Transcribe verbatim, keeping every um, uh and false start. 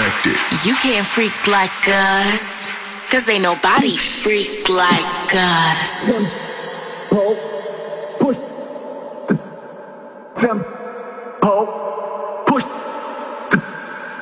You can't freak like us, cause ain't nobody freak like us. Tempo, push the tempo.